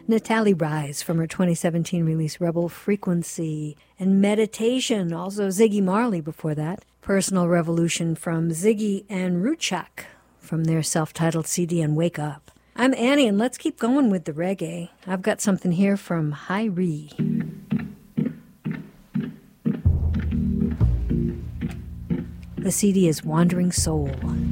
Natalie Rise from her 2017 release Rebel Frequency. And Meditation, also Ziggy Marley before that. Personal Revolution from Ziggy and Ruchak from their self-titled CD and Wake Up. I'm Annie, and let's keep going with the reggae. I've got something here from Hyrie. The CD is Wandering Soul.